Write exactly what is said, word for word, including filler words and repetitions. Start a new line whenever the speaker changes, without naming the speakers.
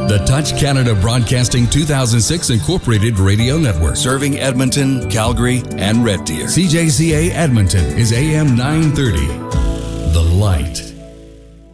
The Touch Canada Broadcasting two thousand six Incorporated Radio Network, serving Edmonton, Calgary, and Red Deer. C J C A Edmonton is A M nine thirty. The Light.